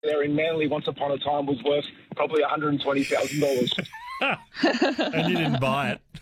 there in Manly once upon a time was worth probably $120,000. And you didn't buy it.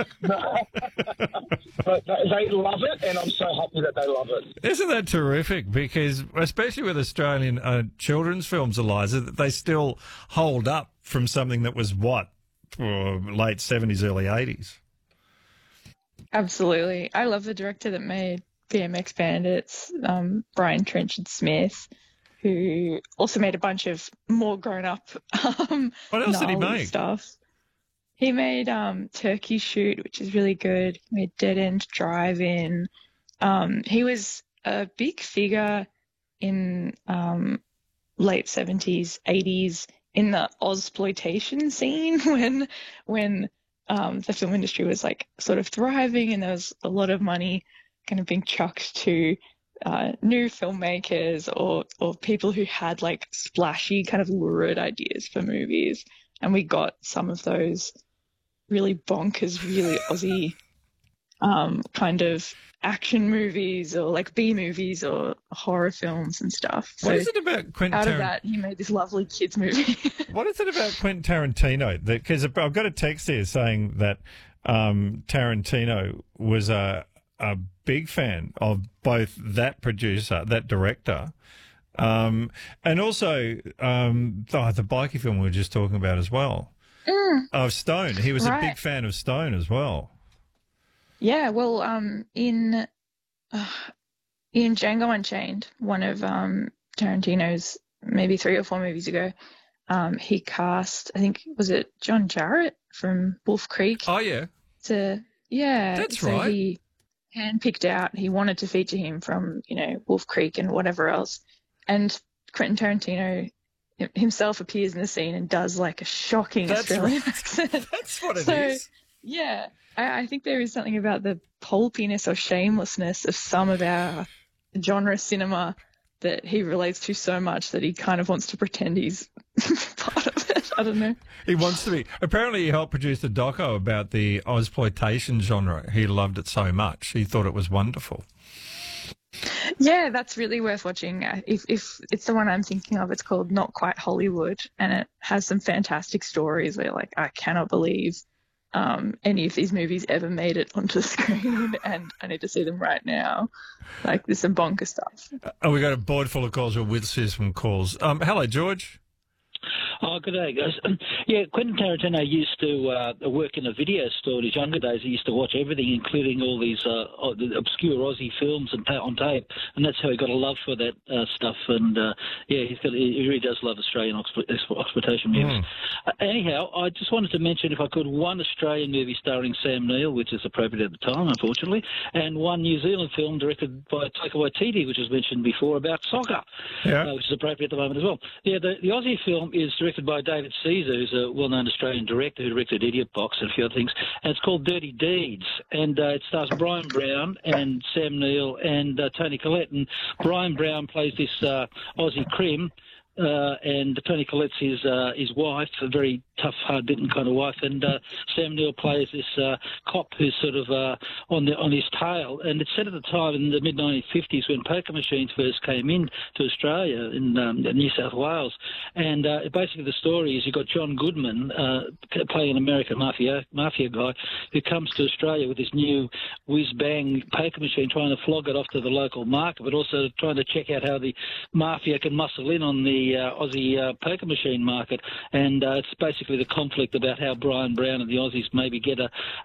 But they love it, and I'm so happy that they love it. Isn't that terrific? Because especially with Australian children's films, Eliza, that they still hold up from something that was late 70s, early 80s. Absolutely. I love the director that made BMX Bandits, Brian Trenchard Smith, who also made a bunch of more grown-up what else did he make? Stuff. He made Turkey Shoot, which is really good. He made Dead End Drive-In. He was a big figure in late 70s, 80s in the Ozploitation scene when the film industry was like sort of thriving, and there was a lot of money kind of being chucked to new filmmakers or people who had like splashy kind of lurid ideas for movies. And we got some of those really bonkers, really Aussie kind of action movies or like B movies or horror films and stuff. So what is it about Quentin out of that, he made this lovely kids movie. What is it about Quentin Tarantino? Because I've got a text here saying that Tarantino was a big fan of both that producer, that director, and also the bikie film we were just talking about as well, of Stone. He was a big fan of Stone as well. Yeah, well, in Django Unchained, one of Tarantino's maybe 3 or 4 movies ago, he cast, I think, was it John Jarratt from Wolf Creek? Oh, yeah. That's so right. He handpicked out, he wanted to feature him from, Wolf Creek and whatever else. And Quentin Tarantino himself appears in the scene and does like a shocking Australian accent. That's what it is. Yeah, I think there is something about the pulpiness or shamelessness of some of our genre cinema that he relates to so much that he kind of wants to pretend he's part of it. I don't know. He wants to be. Apparently, he helped produce a doco about the Ozploitation genre. He loved it so much. He thought it was wonderful. Yeah, that's really worth watching. If it's the one I'm thinking of, it's called Not Quite Hollywood, and it has some fantastic stories where you're like, I cannot believe any of these movies ever made it onto the screen, and I need to see them right now. Like, there's some bonker stuff. We got a board full of calls. We'll see some calls. Hello, George. Oh, good day, guys. Yeah, Quentin Tarantino used to work in a video store in his younger days. He used to watch everything, including all these the obscure Aussie films and on tape, and that's how he got a love for that stuff. And yeah, he really does love Australian exploitation movies. Anyhow, I just wanted to mention, if I could, one Australian movie starring Sam Neill, which is appropriate at the time, unfortunately, and one New Zealand film directed by Taika Waititi, which was mentioned before, about soccer, which is appropriate at the moment as well. Yeah, the Aussie film is directed by David Caesar, who's a well-known Australian director who directed Idiot Box and a few other things, and it's called Dirty Deeds, and it stars Brian Brown and Sam Neill and Tony Collette, and Brian Brown plays this Aussie crim, and Tony Collette's his wife, a very tough, hard-bitten kind of wife, and Sam Neill plays this cop who's sort of on his tail. And it's set at the time in the mid-1950s when poker machines first came in to Australia in New South Wales. And basically the story is you've got John Goodman playing an American mafia guy who comes to Australia with this new whiz-bang poker machine, trying to flog it off to the local market, but also trying to check out how the mafia can muscle in on the Aussie poker machine market. And it's basically the conflict about how Brian Brown and the Aussies maybe get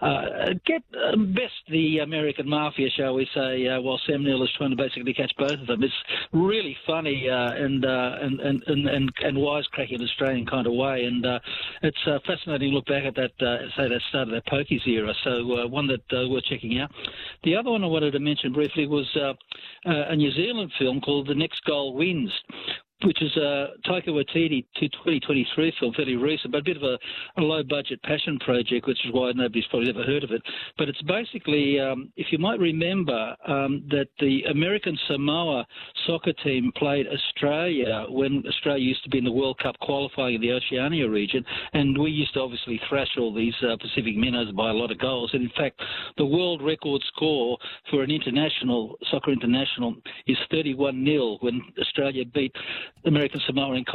best the American mafia, shall we say, while Sam Neill is trying to basically catch both of them. It's really funny and wisecracking in an Australian kind of way, and it's fascinating to look back at that, that start of that pokies era. So one that we're checking out. The other one I wanted to mention briefly was a New Zealand film called The Next Goal Wins, which is a Taika Waititi 2023 film, fairly recent, but a bit of a low-budget passion project, which is why nobody's probably ever heard of it. But it's basically, if you might remember, that the American Samoa soccer team played Australia when Australia used to be in the World Cup qualifying in the Oceania region, and we used to obviously thrash all these Pacific minnows by a lot of goals. And in fact, the world record score for an soccer international is 31-0 when Australia beat American Samoan